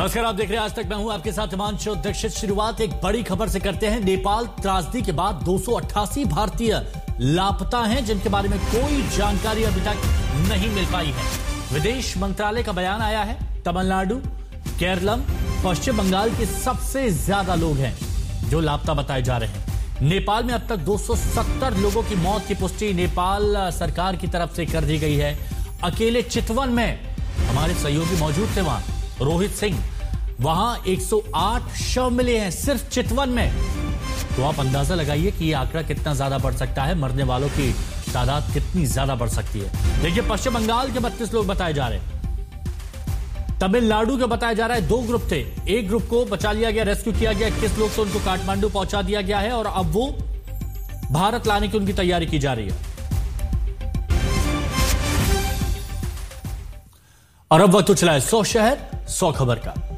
नमस्कार, आप देख रहे हैं आज तक। मैं हूं आपके साथ हिमांशु दीक्षित। शुरुआत एक बड़ी खबर से करते हैं। नेपाल त्रासदी के बाद 288 भारतीय लापता हैं, जिनके बारे में कोई जानकारी अभी तक नहीं मिल पाई है। विदेश मंत्रालय का बयान आया है। तमिलनाडु, केरलम, पश्चिम बंगाल के सबसे ज्यादा लोग हैं जो लापता बताए जा रहे हैं। नेपाल में अब तक 270 लोगों की मौत की पुष्टि नेपाल सरकार की तरफ से कर दी गई है। अकेले चितवन में हमारे सहयोगी मौजूद थे, वहां रोहित सिंह, वहां 108 शव मिले हैं सिर्फ चितवन में। तो आप अंदाजा लगाइए कि यह आंकड़ा कितना ज्यादा बढ़ सकता है, मरने वालों की तादाद कितनी ज्यादा बढ़ सकती है। देखिए, पश्चिम बंगाल के 32 लोग बताए जा रहे हैं। तमिलनाडु के बताया जा रहा है 2 ग्रुप थे। एक ग्रुप को बचा लिया गया, रेस्क्यू किया गया। 21 लोग तो उनको काठमांडू पहुंचा दिया गया है और अब वो भारत लाने की उनकी तैयारी की जा रही है। और अब वक्त उछला है 100 शहर 100 खबर का।